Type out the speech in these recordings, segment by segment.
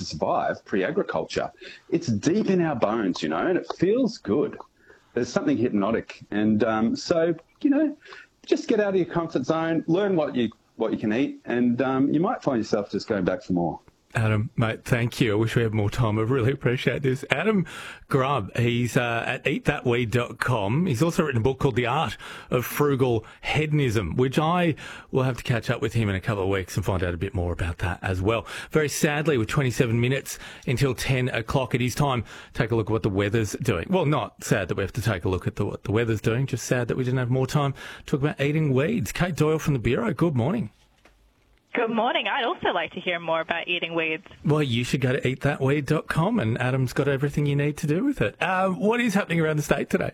to survive pre-agriculture. It's deep in our bones, and it feels good. There's something hypnotic. And so, just get out of your comfort zone, learn what you can eat, and you might find yourself just going back for more. Adam, mate, thank you. I wish we had more time. I really appreciate this. Adam Grubb, he's at eatthatweed.com. He's also written a book called The Art of Frugal Hedonism, which I will have to catch up with him in a couple of weeks and find out a bit more about that as well. Very sadly, with 27 minutes until 10 o'clock, it is time to take a look at what the weather's doing. Well, not sad that we have to take a look at what the weather's doing, just sad that we didn't have more time to talk about eating weeds. Kate Doyle from the Bureau, good morning. Good morning. I'd also like to hear more about eating weeds. Well, you should go to eatthatweed.com and Adam's got everything you need to do with it. What is happening around the state today?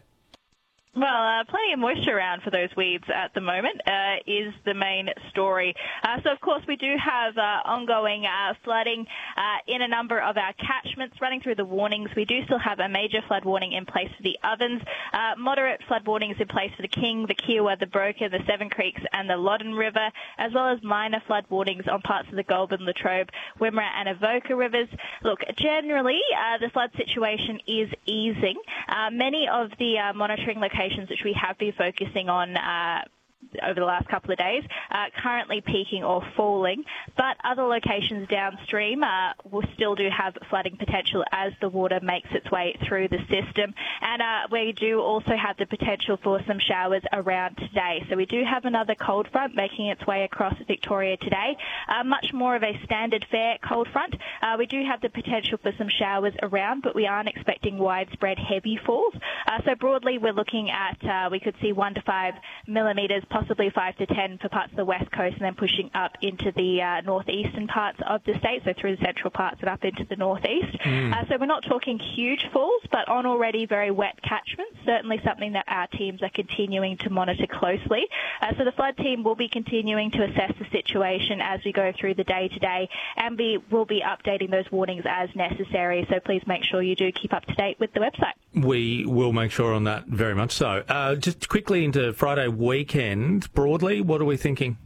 Well, plenty of moisture around for those weeds at the moment is the main story. So, of course, we do have ongoing flooding in a number of our catchments. Running through the warnings, we do still have a major flood warning in place for the Ovens, moderate flood warnings in place for the King, the Kiowa, the Broken, the Seven Creeks and the Loddon River, as well as minor flood warnings on parts of the Goulburn, Latrobe, Wimmera and Avoca rivers. Look, generally, the flood situation is easing. Many of the monitoring locations which we have been focusing on over the last couple of days, currently peaking or falling, but other locations downstream will still do have flooding potential as the water makes its way through the system. And we do also have the potential for some showers around today. So we do have another cold front making its way across Victoria today, much more of a standard fare cold front. We do have the potential for some showers around, but we aren't expecting widespread heavy falls. So broadly, we're looking at, we could see 1 to 5 millimetres, possibly 5 to 10 for parts of the west coast, and then pushing up into the northeastern parts of the state, so through the central parts and up into the northeast. So we're not talking huge falls, but on already very wet catchments, certainly something that our teams are continuing to monitor closely. So the flood team will be continuing to assess the situation as we go through the day today, and we will be updating those warnings as necessary. So please make sure you do keep up to date with the website. We will make sure on that, very much so. Just quickly into Friday weekend, broadly, what are we thinking?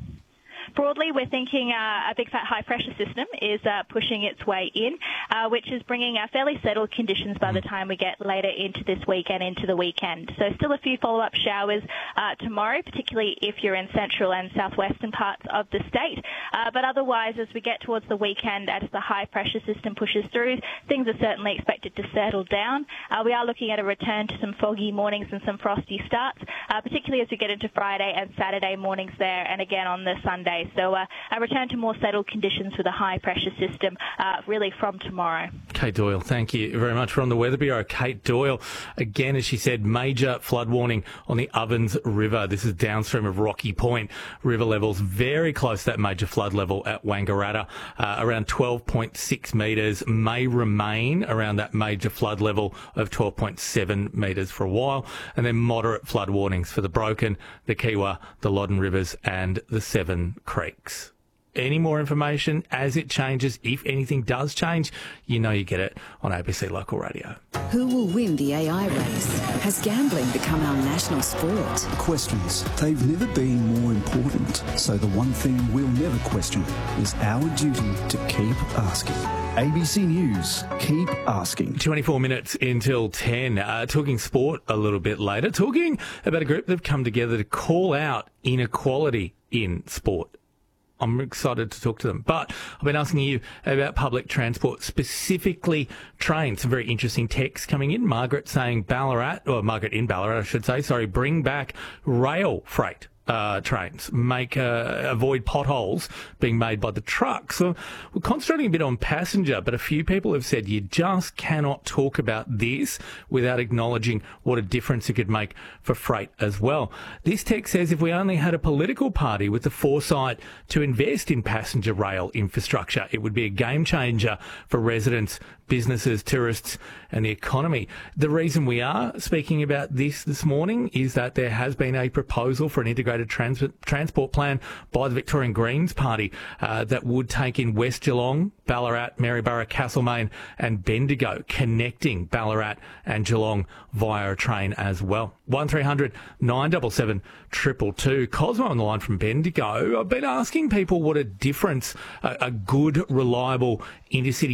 Broadly, we're thinking a big fat high pressure system is pushing its way in, which is bringing fairly settled conditions by the time we get later into this week and into the weekend. So still a few follow-up showers tomorrow, particularly if you're in central and southwestern parts of the state. But otherwise, as we get towards the weekend, as the high pressure system pushes through, things are certainly expected to settle down. We are looking at a return to some foggy mornings and some frosty starts, particularly as we get into Friday and Saturday mornings there, and again on the Sunday. So a return to more settled conditions for the high-pressure system really from tomorrow. Kate Doyle, thank you very much. From the Weather Bureau, Kate Doyle. Again, as she said, major flood warning on the Ovens River. This is downstream of Rocky Point. River levels very close to that major flood level at Wangaratta, around 12.6 metres, may remain around that major flood level of 12.7 metres for a while, and then moderate flood warnings for the Broken, the Kiewa, the Loddon Rivers and the Seven Creeks. Any more information as it changes, if anything does change, you get it on ABC Local Radio. Who will win the AI race? Has gambling become our national sport? Questions. They've never been more important. So the one thing we'll never question is our duty to keep asking. ABC News, keep asking. 24 minutes until 10. Talking sport a little bit later. Talking about a group that have come together to call out inequality in sport. I'm excited to talk to them. But I've been asking you about public transport, specifically trains. Some very interesting texts coming in. Margaret saying Margaret in Ballarat, I should say, bring back rail freight trains, avoid potholes being made by the trucks. So we're concentrating a bit on passenger, but a few people have said you just cannot talk about this without acknowledging what a difference it could make for freight as well. This text says if we only had a political party with the foresight to invest in passenger rail infrastructure, it would be a game changer for residents, businesses, tourists and the economy. The reason we are speaking about this morning is that there has been a proposal for an integrated transport plan by the Victorian Greens Party that would take in West Geelong, Ballarat, Maryborough, Castlemaine and Bendigo, connecting Ballarat and Geelong via a train as well. 1300 977 222. Cosmo on the line from Bendigo. I've been asking people what a difference a good, reliable intercity